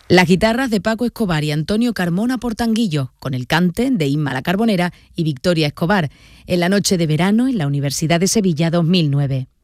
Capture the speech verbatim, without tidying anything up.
Las guitarras de Paco Escobar y Antonio Carmona Portanguillo, con el cante de Inma La Carbonera y Victoria Escobar, en la noche de verano en la Universidad de Sevilla dos mil nueve.